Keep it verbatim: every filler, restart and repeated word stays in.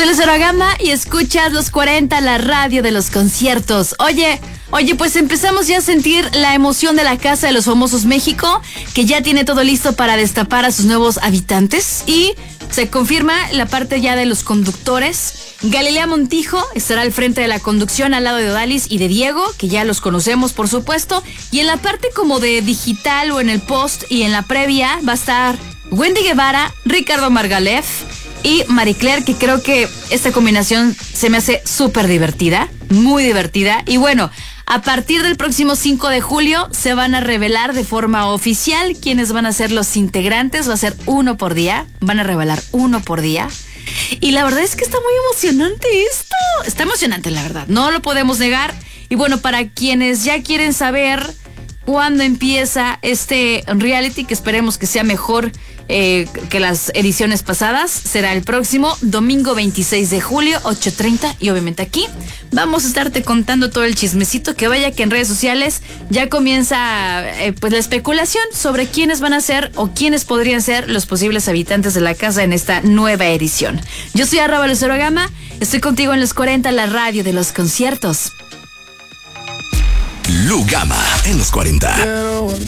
soy Lucero Gama y escuchas Los cuarenta, la radio de los conciertos. Oye, oye, pues empezamos ya a sentir la emoción de la Casa de los Famosos México, que ya tiene todo listo para destapar a sus nuevos habitantes. Y se confirma la parte ya de los conductores. Galilea Montijo estará al frente de la conducción al lado de Odalis y de Diego, que ya los conocemos, por supuesto. Y en la parte como de digital o en el post y en la previa va a estar Wendy Guevara, Ricardo Margalef y Marie Claire, que creo que esta combinación se me hace súper divertida, muy divertida. Y bueno, a partir del próximo cinco de julio se van a revelar de forma oficial quiénes van a ser los integrantes. Va a ser uno por día, van a revelar uno por día. Y la verdad es que está muy emocionante esto. Está emocionante, la verdad, no lo podemos negar. Y bueno, para quienes ya quieren saber cuándo empieza este reality, que esperemos que sea mejor eh, que las ediciones pasadas, será el próximo domingo veintiséis de julio, ocho treinta. Y obviamente aquí vamos a estarte contando todo el chismecito, que vaya que en redes sociales ya comienza eh, pues la especulación sobre quiénes van a ser o quiénes podrían ser los posibles habitantes de la casa en esta nueva edición. Yo soy arroba Lucero Gama, estoy contigo en Los cuarenta, la radio de los conciertos. Lu Gama en Los cuarenta.